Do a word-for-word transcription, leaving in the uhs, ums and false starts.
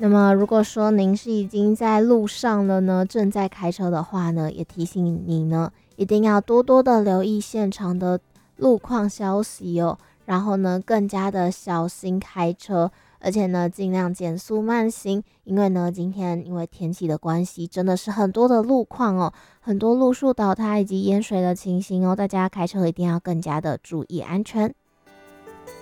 那么如果说您是已经在路上了呢，正在开车的话呢，也提醒你呢，一定要多多的留意现场的路况消息哦，然后呢，更加的小心开车，而且呢，尽量减速慢行，因为呢，今天因为天气的关系，真的是很多的路况哦，很多路树倒塌以及淹水的情形哦，大家开车一定要更加的注意安全。